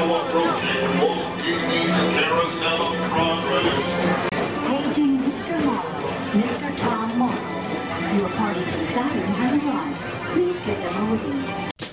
now approaching Walt Disney's Carousel of Progress. Paging Mr. Morrow, Mr. Tom Morrow. Your party from Saturn has arrived. Please give them a reading.